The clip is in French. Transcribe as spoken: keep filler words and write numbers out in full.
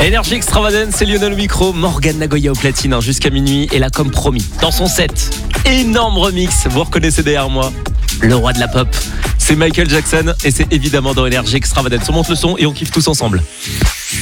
Énergie Extravagance, c'est Lionel au micro, Morgane Nagoya au platine, hein, jusqu'à minuit. Et là, comme promis, dans son set, énorme remix, vous reconnaissez derrière moi le roi de la pop, c'est Michael Jackson et c'est évidemment dans Énergie Extravagance. On monte le son et on kiffe tous ensemble.